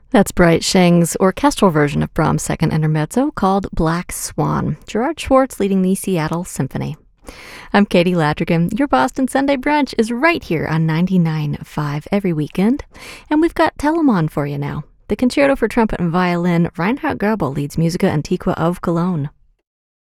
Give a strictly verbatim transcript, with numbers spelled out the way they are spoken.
That's Bright Sheng's orchestral version of Brahms' second intermezzo called Black Swan, Gerard Schwartz leading the Seattle Symphony. I'm Katie Ladrigan. Your Boston Sunday Brunch is right here on ninety-nine point five every weekend, and we've got Telemann for you now. The Concerto for Trumpet and Violin, Reinhard Goebel leads Musica Antiqua of Cologne.